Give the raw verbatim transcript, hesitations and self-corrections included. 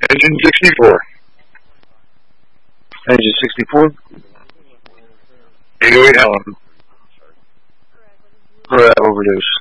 Engine sixty-four. Engine sixty-four. eight oh eight Helen. For uh, overdose.